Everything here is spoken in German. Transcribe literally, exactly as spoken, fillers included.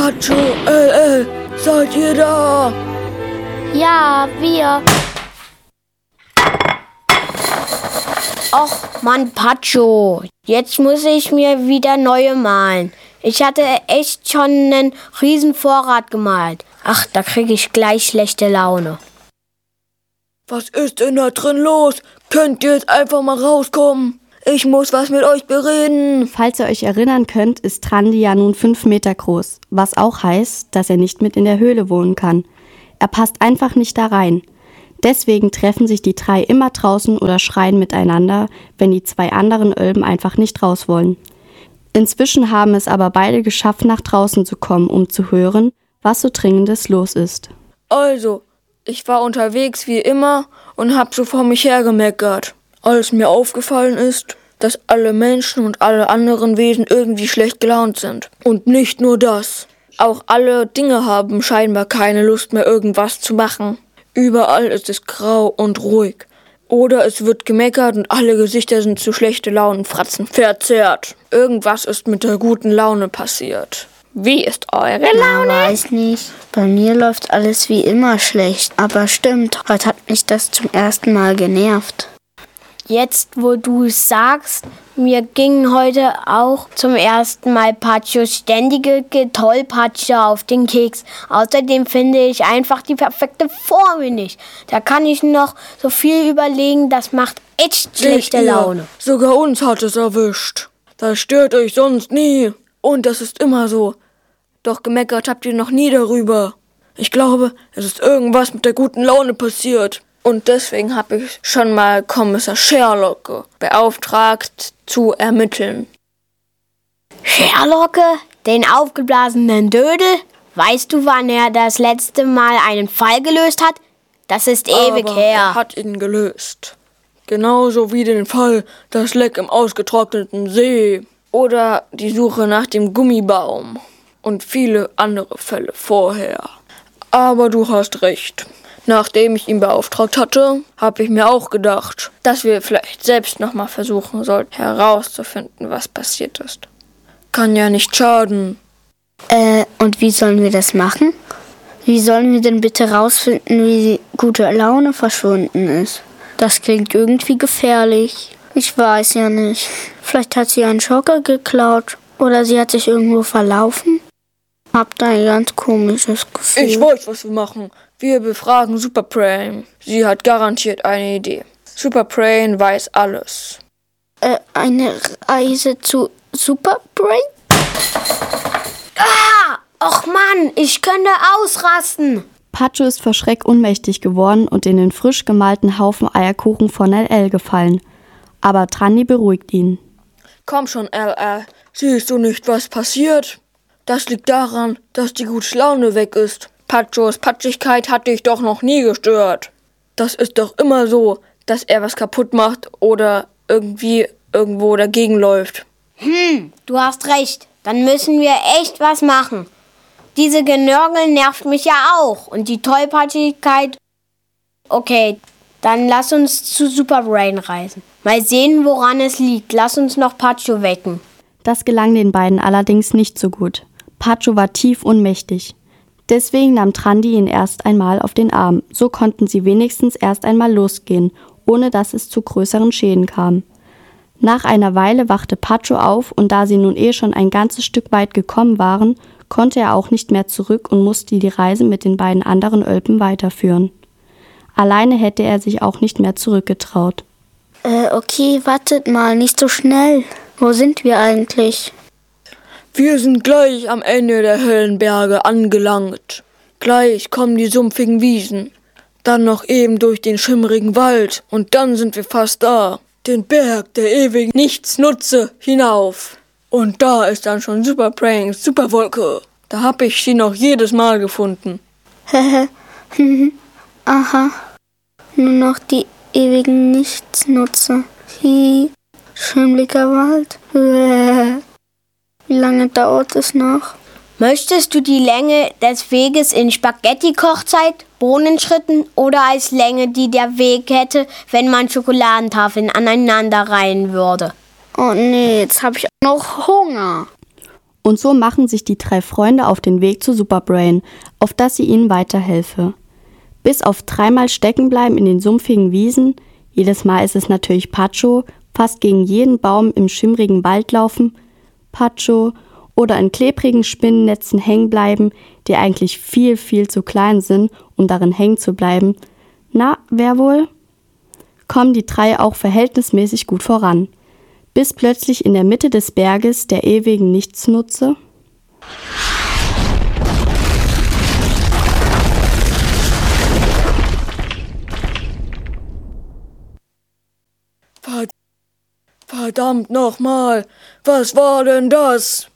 Pacho, L L, seid ihr da? Ja, wir. Och, Mann, Pacho, jetzt muss ich mir wieder neue malen. Ich hatte echt schon einen riesen Vorrat gemalt. Ach, da kriege ich gleich schlechte Laune. Was ist denn da drin los? Könnt ihr jetzt einfach mal rauskommen? Ich muss was mit euch bereden. Falls ihr euch erinnern könnt, ist Trandi ja nun fünf Meter groß, was auch heißt, dass er nicht mit in der Höhle wohnen kann. Er passt einfach nicht da rein. Deswegen treffen sich die drei immer draußen oder schreien miteinander, wenn die zwei anderen Ölben einfach nicht raus wollen. Inzwischen haben es aber beide geschafft, nach draußen zu kommen, um zu hören, was so Dringendes los ist. Also, ich war unterwegs wie immer und hab so vor mich hergemeckert, als mir aufgefallen ist, dass alle Menschen und alle anderen Wesen irgendwie schlecht gelaunt sind. Und nicht nur das. Auch alle Dinge haben scheinbar keine Lust mehr, irgendwas zu machen. Überall ist es grau und ruhig. Oder es wird gemeckert und alle Gesichter sind zu schlechte Launenfratzen verzerrt. Irgendwas ist mit der guten Laune passiert. Wie ist eure Laune? Ich weiß nicht. Bei mir läuft alles wie immer schlecht. Aber stimmt, heute hat mich das zum ersten Mal genervt. Jetzt, wo du es sagst, mir ging heute auch zum ersten Mal Pachos ständige Getollpatsche auf den Keks. Außerdem finde ich einfach die perfekte Formel nicht. Da kann ich noch so viel überlegen, das macht echt schlechte Laune. Sogar uns hat es erwischt. Das stört euch sonst nie. Und das ist immer so. Doch gemeckert habt ihr noch nie darüber. Ich glaube, es ist irgendwas mit der guten Laune passiert. Und deswegen habe ich schon mal Kommissar Sherlock beauftragt, zu ermitteln. Sherlock? Den aufgeblasenen Dödel? Weißt du, wann er das letzte Mal einen Fall gelöst hat? Das ist ewig Aber her. Er hat ihn gelöst. Genauso wie den Fall Das Leck im ausgetrockneten See. Oder die Suche nach dem Gummibaum. Und viele andere Fälle vorher. Aber du hast recht. Nachdem ich ihn beauftragt hatte, habe ich mir auch gedacht, dass wir vielleicht selbst nochmal versuchen sollten, herauszufinden, was passiert ist. Kann ja nicht schaden. Äh, und wie sollen wir das machen? Wie sollen wir denn bitte rausfinden, wie die gute Laune verschwunden ist? Das klingt irgendwie gefährlich. Ich weiß ja nicht. Vielleicht hat sie einen Schocker geklaut. Oder sie hat sich irgendwo verlaufen. Hab da ein ganz komisches Gefühl. Ich weiß, was wir machen. Wir befragen Superbrain. Sie hat garantiert eine Idee. Superbrain weiß alles. Äh, eine Reise zu Superbrain? Ah! Och Mann, ich könnte ausrasten. Pacho ist vor Schreck ohnmächtig geworden und in den frisch gemalten Haufen Eierkuchen von L L gefallen. Aber Trandi beruhigt ihn. Komm schon, L L. Siehst du nicht, was passiert? Das liegt daran, dass die gute Laune weg ist. Pachos Patschigkeit hat dich doch noch nie gestört. Das ist doch immer so, dass er was kaputt macht oder irgendwie irgendwo dagegen läuft. Hm, du hast recht. Dann müssen wir echt was machen. Diese Genörgel nervt mich ja auch. Und die Tollpatschigkeit. Okay, dann lass uns zu Superbrain reisen. Mal sehen, woran es liegt. Lass uns noch Pacho wecken. Das gelang den beiden allerdings nicht so gut. Pacho war tief ohnmächtig. Deswegen nahm Trandi ihn erst einmal auf den Arm. So konnten sie wenigstens erst einmal losgehen, ohne dass es zu größeren Schäden kam. Nach einer Weile wachte Pacho auf und da sie nun eh schon ein ganzes Stück weit gekommen waren, konnte er auch nicht mehr zurück und musste die Reise mit den beiden anderen Ölpen weiterführen. Alleine hätte er sich auch nicht mehr zurückgetraut. Äh, okay, wartet mal, nicht so schnell. Wo sind wir eigentlich? Wir sind gleich am Ende der Höllenberge angelangt. Gleich kommen die sumpfigen Wiesen. Dann noch eben durch den schimmerigen Wald. Und dann sind wir fast da. Den Berg der ewigen Nichtsnutze hinauf. Und da ist dann schon Superbrains Superwolke. Da hab ich sie noch jedes Mal gefunden. Aha. Nur noch die ewigen Nichtsnutze. Hi. Schimmliger Wald. Wie lange dauert es noch? Möchtest du die Länge des Weges in Spaghetti-Kochzeit, Bohnenschritten oder als Länge, die der Weg hätte, wenn man Schokoladentafeln aneinander reihen würde? Oh nee, jetzt habe ich auch noch Hunger. Und so machen sich die drei Freunde auf den Weg zu Superbrain, auf dass sie ihnen weiterhelfe. Bis auf dreimal stecken bleiben in den sumpfigen Wiesen, jedes Mal ist es natürlich Pacho, fast gegen jeden Baum im schimmrigen Wald laufen, Pacho, oder in klebrigen Spinnennetzen hängen bleiben, die eigentlich viel, viel zu klein sind, um darin hängen zu bleiben. Na, wer wohl? Kommen die drei auch verhältnismäßig gut voran, bis plötzlich in der Mitte des Berges der ewigen Nichtsnutze Verdammt nochmal, was war denn das?